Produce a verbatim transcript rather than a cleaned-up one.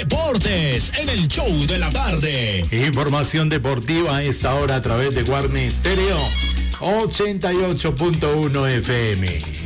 Deportes en el show de la tarde. Información deportiva a esta hora a través de Guarne Stereo ochenta y ocho punto uno F M.